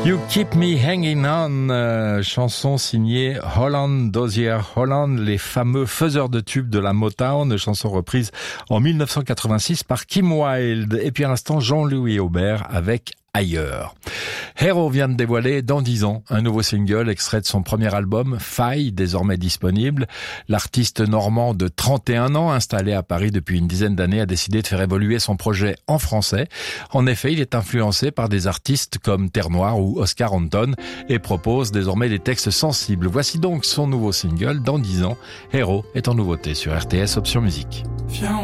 You Keep Me Hanging On, chanson signée Holland Dozier Holland, les fameux faiseurs de tubes de la Motown, chanson reprise en 1986 par Kim Wilde. Et puis à l'instant, Jean-Louis Aubert avec Ailleurs. Hero vient de dévoiler dans 10 ans un nouveau single extrait de son premier album, Faille, désormais disponible. L'artiste normand de 31 ans, installé à Paris depuis une dizaine d'années, a décidé de faire évoluer son projet en français. En effet, il est influencé par des artistes comme Terre Noire ou Oscar Anton et propose désormais des textes sensibles. Voici donc son nouveau single, dans 10 ans. Hero est en nouveauté sur RTS Option Musique.